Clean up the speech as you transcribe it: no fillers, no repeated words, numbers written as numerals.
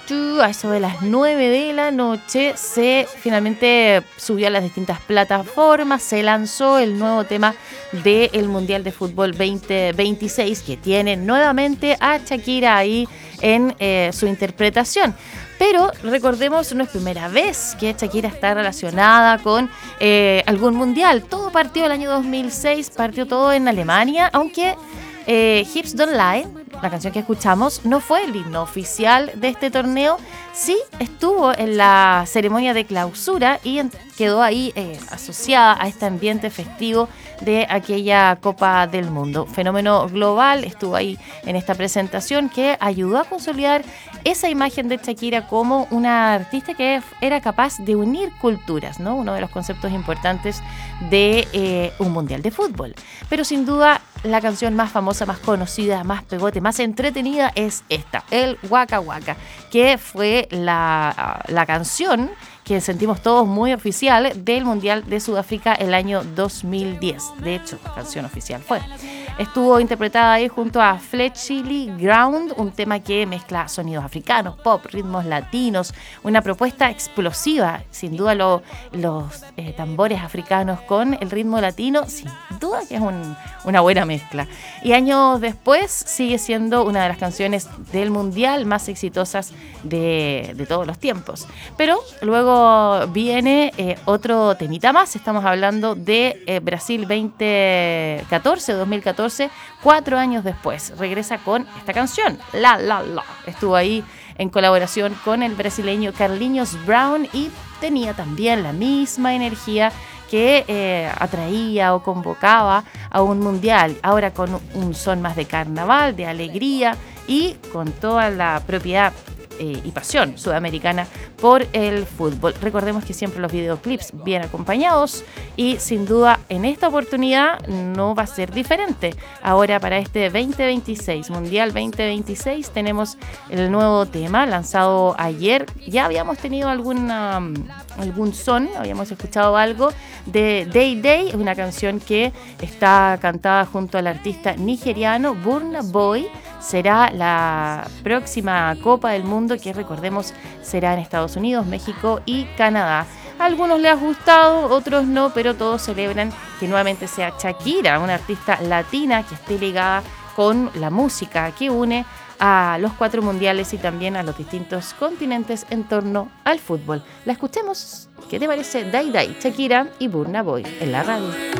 A eso de las 9 de la noche se finalmente subió a las distintas plataformas, se lanzó el nuevo tema del Mundial de Fútbol 2026, que tiene nuevamente a Shakira ahí en su interpretación. Pero recordemos, no es primera vez que Shakira está relacionada con algún mundial. Todo partió el año 2006, partió todo en Alemania, aunque Hips Don't Lie, la canción que escuchamos, no fue el himno oficial de este torneo. Sí estuvo en la ceremonia de clausura y quedó ahí asociada a este ambiente festivo de aquella Copa del Mundo. Fenómeno global, estuvo ahí en esta presentación que ayudó a consolidar esa imagen de Shakira como una artista que era capaz de unir culturas, ¿no? Uno de los conceptos importantes de un mundial de fútbol. Pero sin duda la canción más famosa, más conocida, más pegote, más entretenida es esta, el Waka Waka, que fue la canción que sentimos todos muy oficial del Mundial de Sudáfrica el año 2010. De hecho, canción oficial fue. Estuvo interpretada ahí junto a Fletchley Ground, un tema que mezcla sonidos africanos, pop, ritmos latinos, una propuesta explosiva. Sin duda los tambores africanos con el ritmo latino, sin duda que es una buena mezcla. Y años después sigue siendo una de las canciones del Mundial más exitosas de todos los tiempos. Pero luego viene otro temita más. Estamos hablando de Brasil 2014. 4 años después regresa con esta canción, La La La. Estuvo ahí en colaboración con el brasileño Carlinhos Brown y tenía también la misma energía que atraía o convocaba a un mundial, ahora con un son más de carnaval, de alegría y con toda la propiedad y pasión sudamericana por el fútbol. Recordemos que siempre los videoclips bien acompañados y sin duda en esta oportunidad no va a ser diferente. Ahora para este 2026, Mundial 2026, tenemos el nuevo tema lanzado ayer. Ya habíamos tenido algún son, habíamos escuchado algo de Day Day, una canción que está cantada junto al artista nigeriano Burna Boy. Será la próxima Copa del Mundo que recordemos será en Estados Unidos, México y Canadá. A algunos les ha gustado, otros no, pero todos celebran que nuevamente sea Shakira, una artista latina que esté ligada con la música que une a los 4 mundiales y también a los distintos continentes en torno al fútbol. La escuchemos. ¿Qué te parece? Day Day, Shakira y Burna Boy en la radio.